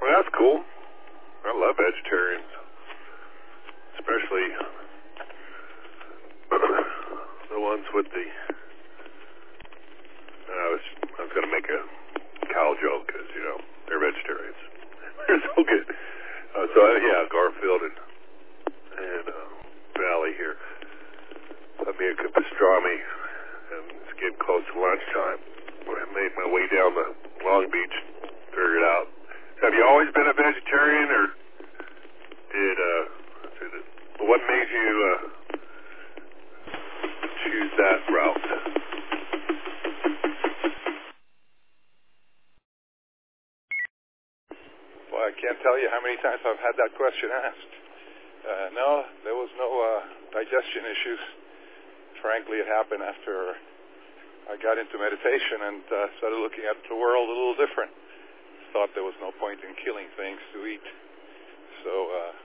Well, that's cool. I love vegetarians, especially the ones with the. I was going to make a cow joke because they're vegetarians. They're so good. Garfield and Valley here. I made a pastrami, and it's getting close to lunchtime. When I made my way down the Long Beach, figured out. Have you always been a vegetarian, or what made you choose that route? Well, I can't tell you how many times I've had that question asked. No, there was no digestion issues. Frankly, it happened after I got into meditation and started looking at the world a little different. Thought there was no point in killing things to eat. So